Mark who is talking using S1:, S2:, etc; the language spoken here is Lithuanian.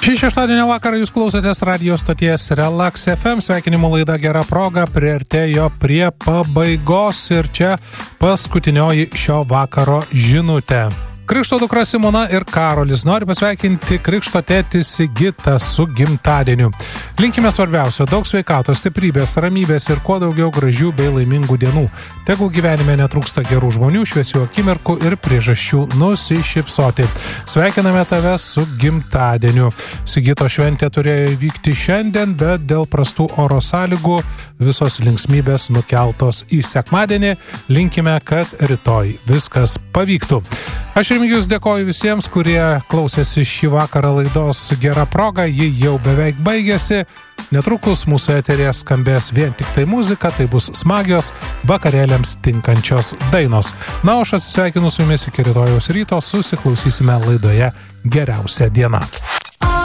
S1: Šį šeštadienio vakarą jūs klausotės radio stoties Relax FM. Sveikinimų laida Gera proga priartėjo prie pabaigos ir čia paskutinioji šio vakaro žinutė. Krikšto dukra Simona ir Karolis nori pasveikinti krikšto tėtį Sigitą su gimtadieniu. Linkime svarbiausio – daug sveikatos, stiprybės, ramybės ir kuo daugiau gražių bei laimingų dienų. Tegul gyvenime netrūksta gerų žmonių, šviesių akimirkų ir priežasčių nusišypsoti. Sveikiname tave su gimtadieniu. Sigito šventė turėjo įvykti šiandien, bet dėl prastų oro sąlygų visos linksmybės nukeltos į sekmadienį. Linkime, kad rytoj viskas pavyktų. Aš Remigijus dėkoju visiems, kurie klausėsi šį vakarą laidos Gera proga, ji jau beveik baigėsi. Netrukus mūsų eterėje skambės vien tik tai muzika, tai bus smagios vakarėliams tinkančios dainos. Na, aš atsisveikinu su jumis iki rytojaus ryto, susiklausysime laidoje Geriausia diena.